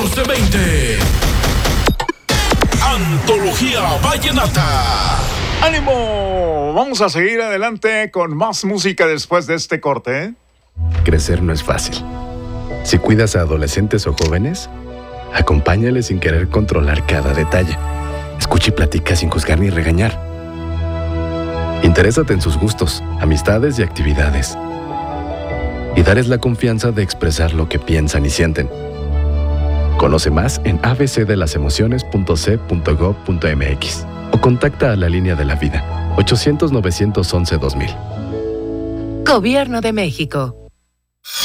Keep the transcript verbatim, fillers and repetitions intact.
catorce veinte. Antología Vallenata. ¡Ánimo! Vamos a seguir adelante con más música después de este corte, ¿eh? Crecer no es fácil. Si cuidas a adolescentes o jóvenes, acompáñales sin querer controlar cada detalle. Escucha y platica sin juzgar ni regañar. Interésate en sus gustos, amistades y actividades. Y darles la confianza de expresar lo que piensan y sienten. Conoce más en a b c de las emociones punto c punto gov punto m x o contacta a la línea de la vida ochocientos, novecientos once, dos mil. Gobierno de México.